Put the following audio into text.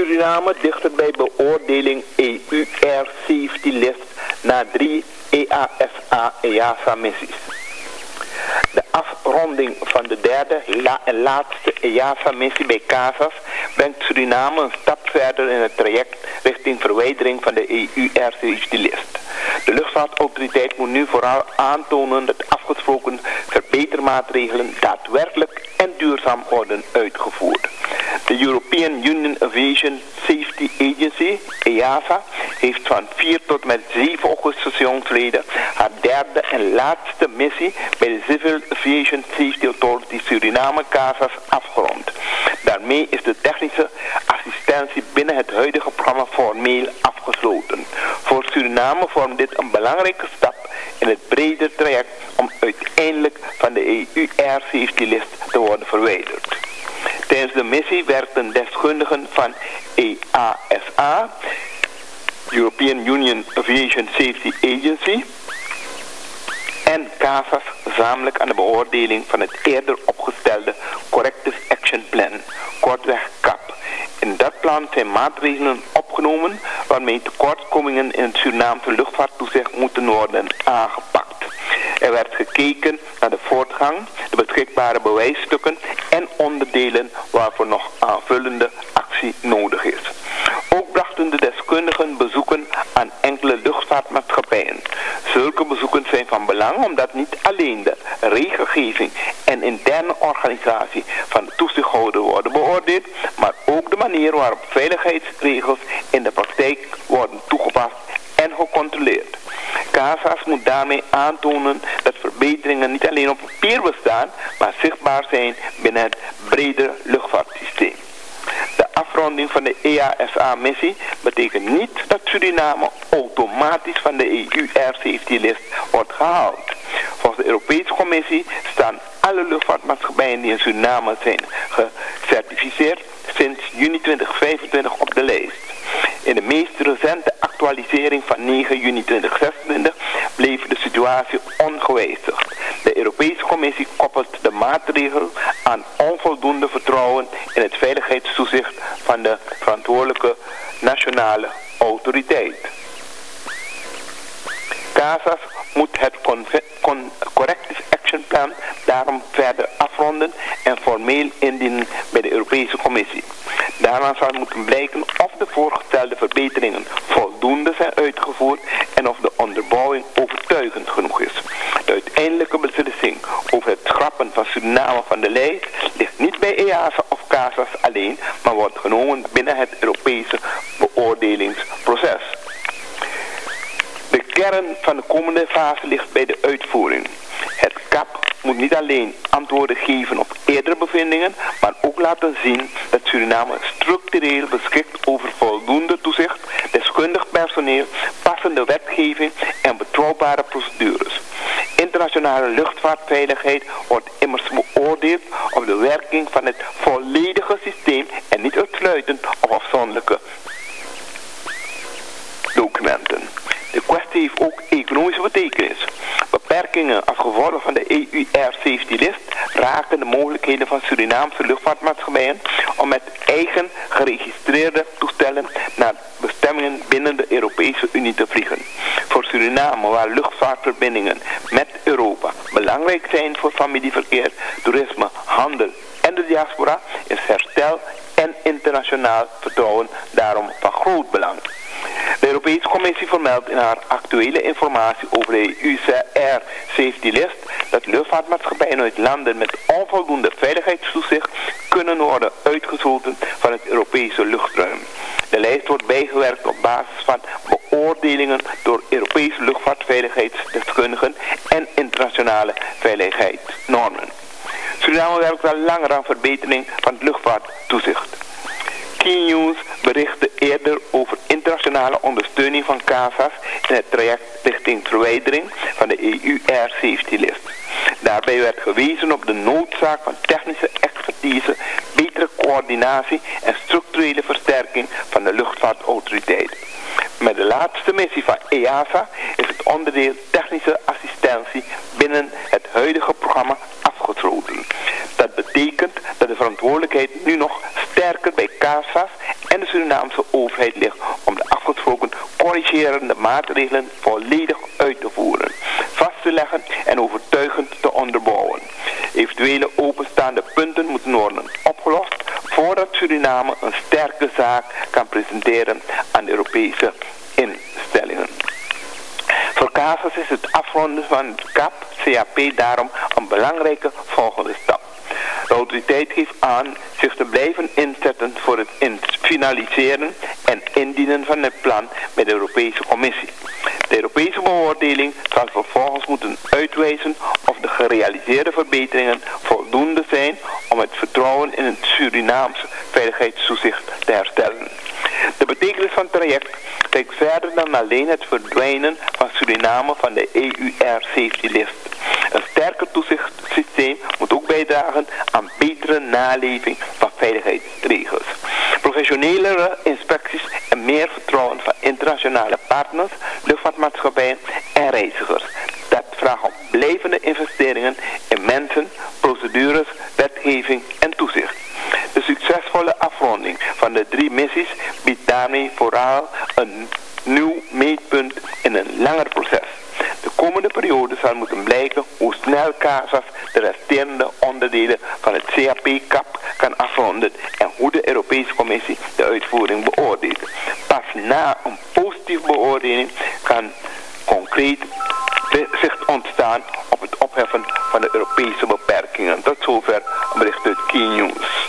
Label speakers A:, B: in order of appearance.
A: Suriname dichter bij beoordeling EUR Safety List na 3 EASA-missies. De afronding van de derde en laatste EASA-missie bij CASAS brengt Suriname een stap verder in het traject richting verwijdering van de EUR Safety List. De luchtvaartautoriteit moet nu vooral aantonen dat afgesproken verbetermaatregelen daadwerkelijk en duurzaam worden uitgevoerd. De European Union Aviation Safety Agency, EASA, heeft van 4 tot met 7 augustus jongsleden haar derde en laatste missie bij de Civil Aviation Safety Authority Suriname CASAS afgerond. Daarmee is de technische assistentie binnen het huidige programma formeel afgesloten. Voor Suriname vormt dit een belangrijke stap in het breder traject om uiteindelijk van de EUR Safety List te worden verwijderd. Tijdens de missie werkten deskundigen van EASA, European Union Aviation Safety Agency, en CASAS gezamenlijk aan de beoordeling van het eerder opgestelde Corrective Action Plan, kortweg CAP. In dat plan zijn maatregelen opgenomen waarmee tekortkomingen in het Surinaamse luchtvaarttoezicht moeten worden aangepakt. Er werd gekeken naar de voortgang, de beschikbare bewijsstukken en onderdelen waarvoor nog aanvullende actie nodig is. Ook brachten de deskundigen bezoeken aan enkele luchtvaartmaatschappijen. Zulke bezoeken zijn van belang omdat niet alleen de regelgeving en interne organisatie van de toezichthouder worden beoordeeld, maar ook de manier waarop veiligheidsregels in de praktijk worden toegepast en gecontroleerd. CASAS moet daarmee aantonen dat verbeteringen niet alleen op papier bestaan, maar zichtbaar zijn binnen het brede luchtvaartsysteem. De afronding van de EASA-missie betekent niet dat Suriname automatisch van de EUR Safety List wordt gehaald. Volgens de Europese Commissie staan alle luchtvaartmaatschappijen die in Suriname zijn gecertificeerd sinds juni 2025 op de lijst. In de meest recente actualisering van 9 juni 2026 bleef de situatie ongewijzigd. De Europese Commissie koppelt de maatregel aan onvoldoende vertrouwen in het veiligheidstoezicht van de verantwoordelijke nationale autoriteit. CASAS moet het Corrective Action Plan daarom verder afronden en formeel indienen bij de Europese Commissie. Daarna zal moeten blijken of de voorgestelde verbeteringen voldoende zijn uitgevoerd en of de onderbouwing overtuigend genoeg is. De uiteindelijke beslissing over het schrappen van Suriname van de lijst ligt niet bij EASA of CASAS alleen, maar wordt genomen binnen het Europese beoordelingsproces. De kern van de komende fase ligt bij de uitvoering. Het CAP moet niet alleen antwoorden geven op eerdere bevindingen, maar ook laten zien dat Suriname structureel beschikt over voldoende toezicht, deskundig personeel, passende wetgeving en betrouwbare procedures. Internationale luchtvaartveiligheid wordt immers beoordeeld op de werking van het volledige systeem en niet uitsluitend op afzonderlijke documenten. De kwestie heeft ook economische betekenis. Beperkingen als gevolg van de EUR Safety List raken de mogelijkheden van Surinaamse luchtvaartmaatschappijen om met eigen geregistreerde toestellen naar bestemmingen binnen de Europese Unie te vliegen. Voor Suriname, waar luchtvaartverbindingen met Europa belangrijk zijn voor familieverkeer, toerisme, handel en de diaspora, is herstel en internationaal vertrouwen daarom van groot belang. De Europese Commissie vermeldt in haar actuele informatie over de EUR Safety List dat luchtvaartmaatschappijen uit landen met onvoldoende veiligheidstoezicht kunnen worden uitgesloten van het Europese luchtruim. De lijst wordt bijgewerkt op basis van beoordelingen door Europese luchtvaartveiligheidsdeskundigen en internationale veiligheidsnormen. Suriname werkt al langer aan verbetering van het luchtvaarttoezicht. Key News berichtte eerder over internationale ondersteuning van CASAS in het traject richting verwijdering van de EUR Safety List. Daarbij werd gewezen op de noodzaak van technische expertise, betere coördinatie en structurele versterking van de luchtvaartautoriteit. Met de laatste missie van EASA is het onderdeel technische assistentie binnen het huidige programma afgesloten. Dat betekent dat de verantwoordelijkheid nu nog sterker bij CASAS en de Surinaamse maatregelen volledig uit te voeren, vast te leggen en overtuigend te onderbouwen. Eventuele openstaande punten moeten worden opgelost voordat Suriname een sterke zaak kan presenteren aan de Europese instellingen. Voor CASAS is het afronden van het CAP daarom een belangrijke volgende stap. De autoriteit geeft aan zich te blijven inzetten voor het finaliseren en indienen van het plan bij de Europese Commissie. De Europese beoordeling zal vervolgens moeten uitwijzen of de gerealiseerde verbeteringen voldoende zijn om het vertrouwen in het Surinaamse veiligheidstoezicht te herstellen. De betekenis van het traject kijkt verder dan alleen het verdwijnen van Suriname van de EUR-safety-list. Een sterker toezichtssysteem moet ook bijdragen aan betere naleving van veiligheidsregels. Professionelere inspecties en meer vertrouwen van internationale partners, luchtvaartmaatschappijen en reizigers. Dat vraagt om blijvende investeringen in mensen, procedures, wetgeving en toezicht. De succesvolle afronding van de 3 missies biedt daarmee vooral een nieuw meetpunt in een langer proces. De komende periode zal moeten blijken hoe snel CASAS de resterende onderdelen van het CAP-CAP kan afronden en hoe de Europese Commissie de uitvoering beoordeelt. Pas na een positieve beoordeling kan concreet zicht ontstaan op het opheffen van de Europese beperkingen. Tot zover een bericht uit Key News.